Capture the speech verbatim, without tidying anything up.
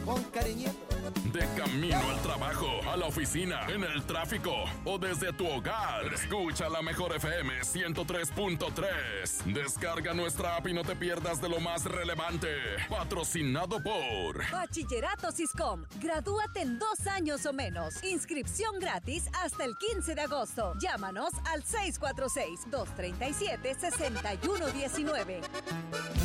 con cariñito. De camino al trabajo, a la oficina, en el tráfico o desde tu hogar. Escucha la mejor F M ciento tres punto tres. Descarga nuestra app y no te pierdas de lo más relevante. Patrocinado por Bachillerato Siscom. Gradúate en dos años o menos. Inscripción gratis hasta el quince de agosto. Llámanos al seis cuatro seis, dos tres siete, seis uno uno nueve.